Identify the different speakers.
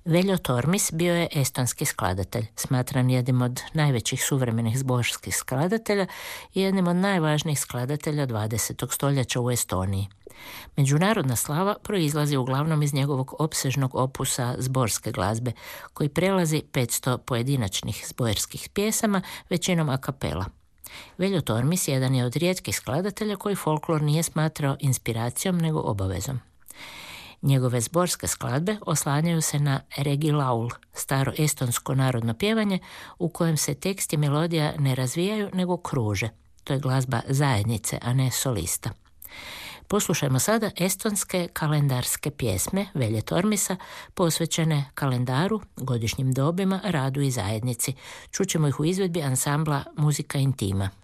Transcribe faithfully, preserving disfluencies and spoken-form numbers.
Speaker 1: Veljo Tormis bio je estonski skladatelj, smatran jednim od najvećih suvremenih zborskih skladatelja i jednim od najvažnijih skladatelja dvadesetog stoljeća u Estoniji. Međunarodna slava proizlazi uglavnom iz njegovog opsežnog opusa zborske glazbe, koji prelazi petsto pojedinačnih zborskih pjesama, većinom a kapela. Veljo Tormis jedan je od rijetkih skladatelja koji folklor nije smatrao inspiracijom nego obavezom. Njegove zborske skladbe oslanjaju se na regilaul, staro estonsko narodno pjevanje u kojem se tekst i melodija ne razvijaju nego kruže. To je glazba zajednice, a ne solista. Poslušajmo sada estonske kalendarske pjesme Velje Tormisa posvećene kalendaru, godišnjim dobima, radu i zajednici. Čućemo ih u izvedbi ansambla Muzika intima.